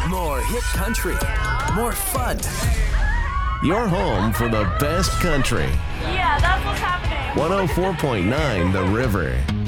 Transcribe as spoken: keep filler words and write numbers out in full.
More hit country. More fun. Your home for the best country. Yeah, that's what's happening. one oh four point nine The River.